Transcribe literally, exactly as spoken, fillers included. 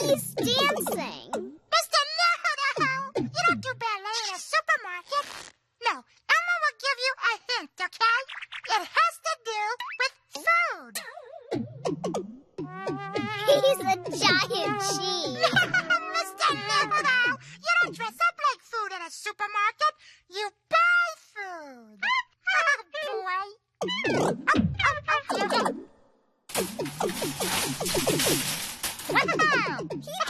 He's dancing. Mister Know-How, you don't do ballet in a supermarket. No, Elmo will give you a hint, okay? It has to do with food. He's a giant cheese. Mister Know-How, you don't dress up like food in a supermarket. You buy food. Oh, boy.